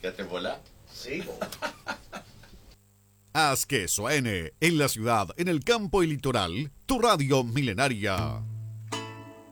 ¿Quedaste volá? Sí, po. Haz que suene en la ciudad, en el campo y litoral, tu radio milenaria.